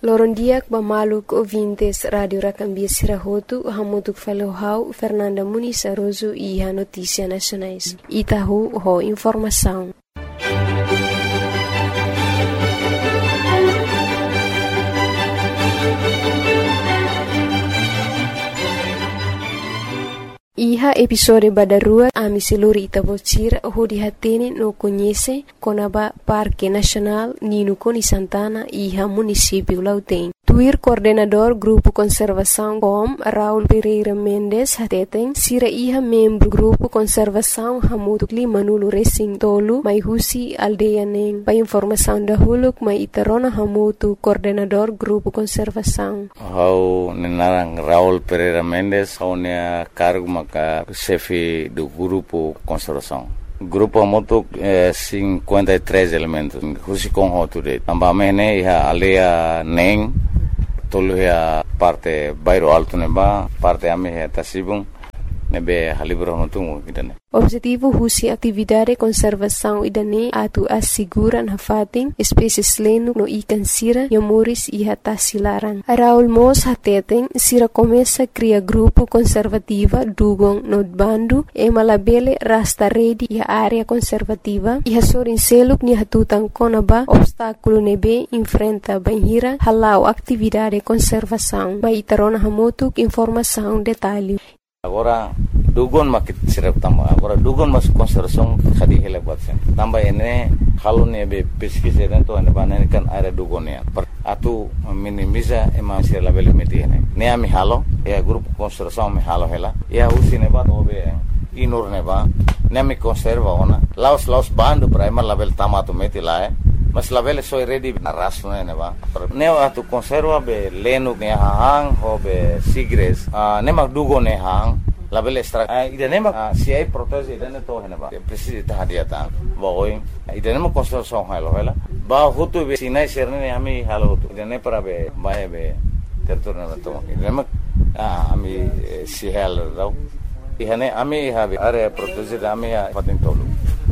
Lorondiak Bamaluk ouvintes Radio Racambia Sirahotu, Hamutuk Falohau, Fernanda Muniz Aroso e a Notícia Nacionais. Itahu ho informação. Iha episode badarua ami seluri Itabocira ho dihatene no conhece Conaba Parque Nacional Nino Coni Santana iha município Lauten. Tuir coordenador Grupo Conservação com Raul Pereira Mendes hateten sira iha membro Grupo Conservação Hamutuk Limanulu Racing Tolu mai husi aldeia neng. Pa informação da huluk mai itarona Hamutu coordenador Grupo Conservação. Hau nenarang Raul Pereira Mendes hau nea cargo maka chefe do Grupo Conservação. Grupo Hamutuk 53 elementos. Husi com hoture. Ambamene iha aldeia neng. Tolu ya parte bairro alto neba, parte ame ya Tasibung, nebe halibro hontungu idane. Objetivo husi atividade conservação idane atu asiguran hafating espécies lenu no ikan sira yamuris iha tasilaran. Raul Mos hateten sira começa cria grupo conservativa dugong no bandu e malabele rasta redi iha área conservativa iha sorin seluk ni hatutan konaba obstáculo nebe enfrenta banhira halau atividade conservação. Mai tarona hamutuk informação detalhe. Agora dugon makit sirap tamba. Agora dugon mas conservação khadi hele batsen. Tamba ene halun ebe pesquisa dentro ene banane kan area dugonia. Atu minimiza ema sira label medine. Ne ami halo e grupo conservação me halo hela. E usi ne bat obe inur ne ba. Ne mi conserva ona. Laos bando primer label tamato meti lae. Mas label so ready na raso ne ba. Ne atu conserva be lenu ne hang ho be sigres. Ne mag dugo ne hang label extra idane ma si ai protege idane to hena ba precisa ta hadiata boy idane ma conservação halo hela ba hutu be sinai serne ami halo hutu idane para be bae be territorio na to idane ma ami si halo do ihane ami habe area protege ami paten tolu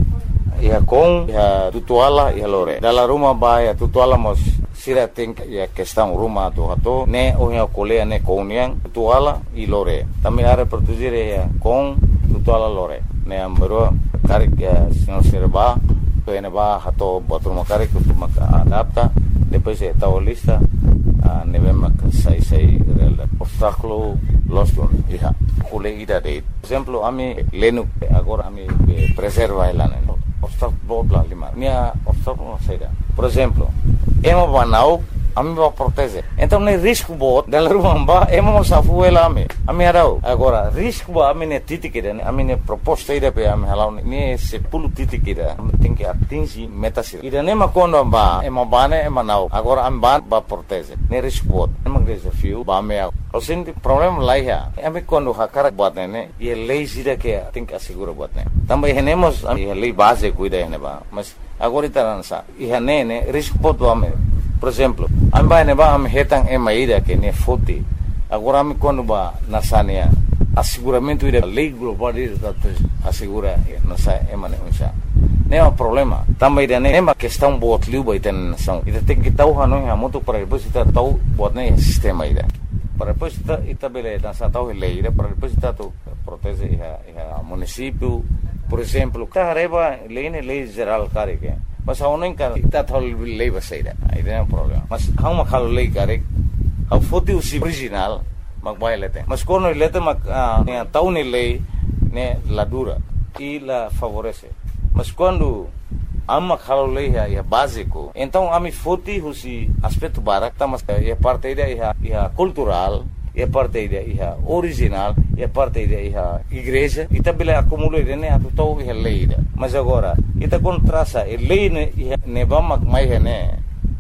iha com iha tutuala iha lore dalla rumah ba ya tutuala mos sira think ya questão rumah tu hato ne ohia kolea ne kouniang tutuala i lore tami are produzire ya com tutuala lore ne ambero karik ya senhor serba to ene ba hato botur karik tu maka adapta depois e tao lista ne vem sai rel obstáculo lost iha kole ida de exemplo ami lenu agora ami preserva elane obstáculo bla lima minha obstáculo saída por exemplo emo banau ami va proteger então nem risco bot dela rumba emo safu ela ami arau agora risco ba ami ne titikida ami ne proposta ida pe ami halau ne se pulu titikida tem que atingir metas ida ne makondo ba emo bane emo nau agora ami ba proteger ne risco bot emo desafio ba me o senti problema lá ya ami quando hakara bot ne e lazy da que tem que assegurar bot ne também renemos a lei base cuida ne ba mas agora itaransa e ne risco bot ba me por exemplo amba ne ba am hetang emaida que ne foti agora me quando ba nasania asseguramento ida lei global ida assegura nasa emane unsa ne é um problema também ida ne ma questão bot liu ba iten nação ida tem que tau hanu ha moto para depois ita tau bot ne sistema ida para depois ita bele nasa tau lei ida para depois ita tu protege a município por exemplo carreba lei geral carike mas hau nem kan ita thol lei basaida ida é um problema mas hau ma khalo lei kare hau foti usi original mag bailete mas kono lete mag ne tau ni lei ne la dura e la favorece mas quando ama khalo lei é básico então ami foti usi aspecto barak mas é parte ida é cultural é parte ida é original é parte ida é igreja e também acumula ne atu tau é lei mas agora ita contrasa e lei ne vamos mais ne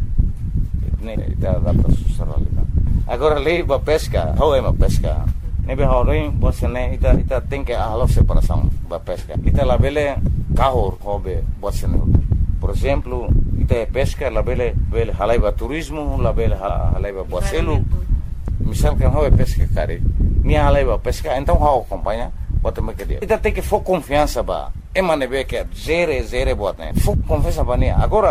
ita data susaralina agora lei ba pesca how é uma pesca nebe haurin você ne ita tem que a separação ba pesca ita la bele carro hobe você ne por exemplo ita pesca la bele halaiba turismo la bele halaiba boacelo misal que how é pesca cara ni halaiba pesca então how acompanha bota me que ita tem que for confiança ba emane be que zere bota ne for confiança ba ne agora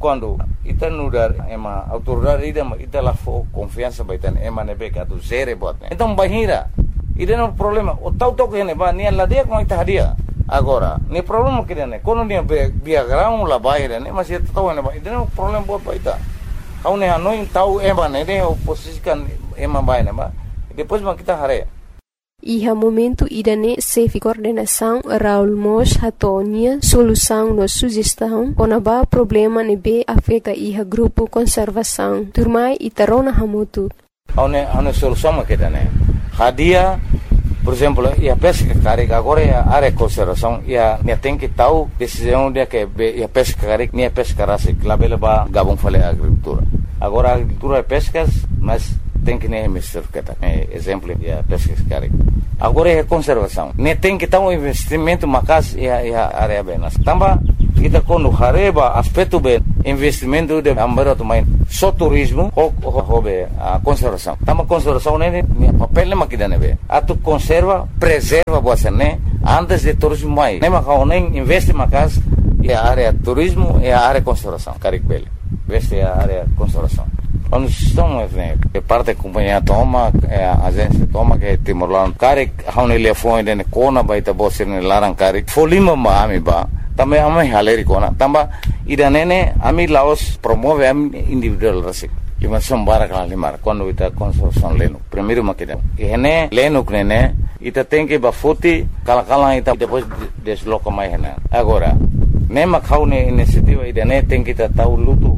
quando ita nudar ema autoridade ita lá for confiança vai ter ema nebe que atu zere bot. Então bahira ida no problema o tau que ne ba nia la dia com ita hadia agora ne problema que ne quando nia biagrão la baira ne mas ita tau ne ba ida no problema bot ba ita kau ne hanoi tau ema ne oposisikan ema ba ne ba depois ma kita hare. Iha momento idane sefi coordenação Raul Mos hatonia solução no sugestão onaba problema nebe afeta iha grupo conservação turmai itarona hamutu. Hane solução makidane hadia por exemplo ia pesca carik agora ia área conservação ia tem que tal decisão dia que ia pesca carik nia pesca rasik labela ba gabung fale agricultura agora agricultura é pescas mas tem que nem mistur kata exemplo ia pesca carik agora é conservação ne tem que tal investimento macas ia área benas tamba kita quando hareba aspecto bem investimento de ambaro também só turismo hobe a conservação tama conservação ne papel ne makidane be atu conserva preserva você né antes de turismo mai ne makau nem investe macas e a área turismo e a área conservação carik bele veste a área conservação quando estão que parte companhia toma a agência toma que Timor-Leste carik haune le foi de kona baita bosir ne larang carik folima ma ami ba também ami haleri kona tamba idanene ami Laos promove ami individual rasik lima sombara kala limar quando ita construção leno primeiro makida ene leno knene ita tem que bafuti kala ita depois desloca mais hena agora nema khaune iniciativa idane tem que tahu lutu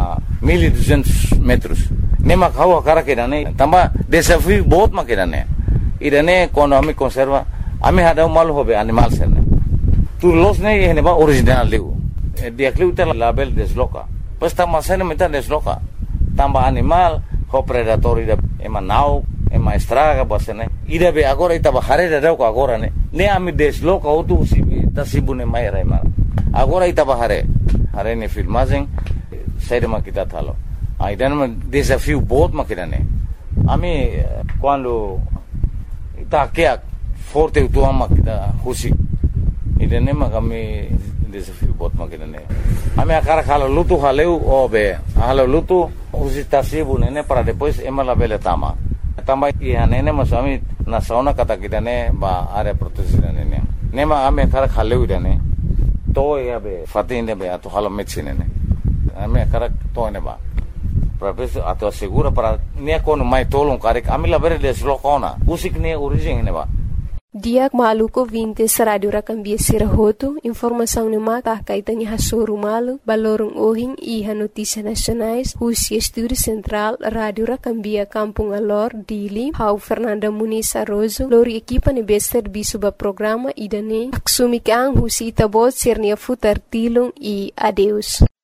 1200 metros nema khau cara que dane tamba desafio बहुत makidane idane quando ami conserva ami hada mal hobe animal serne tu los ne ene ba original leu dia kleuta label desloca pues tamba sene meta desloca tamba animal ho predator ida emanau ema estraga bosene ida be agora ita bahare da ko agora ne ami desloca otu tasibune mai raima agora ita bahare hare ne filmagem saída makita thalo aidan desafio बहुत makidane ami quando ita kia forte tu ama kita husi idane magami desafio बहुत makidane ami akara khalo lutu haleu obe halo lutu husi tasibu nene para depois emala bele tama ihanene masami na sauna kata kidane ba area protection nene nema ame kara khaleu idane to yabe fatinde be ato halo medicine ne ame kara to ne ba professor ato segura para ne kono mai tolong karik amila bere deslokona usik ne origin ne ba Diak maluko 20 Radio Rakambia Sirahoto, informação ne mata kaitanya hasoru malu, balorong ohing iha notícia nacionais, Husi Estúdio Central, Radio Rakambia Kampung Alor, Dili, Hau Fernanda Muniz Arrozo, lori equipa ne bester bisuba programa idane, aksumikang Husi Itabot Sirnia Futar Tilung e adeus.